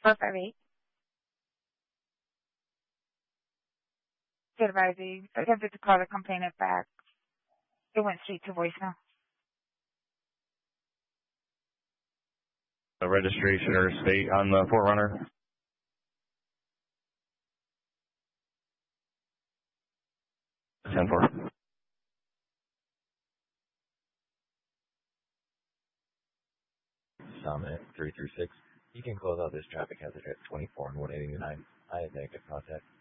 458. Good advising. I attempted to call the complainant back. It went straight to voicemail. The registration or state on the Forerunner? Ten four. Dominant 336. You can close out this traffic hazard at 24 and 189. I have negative contact.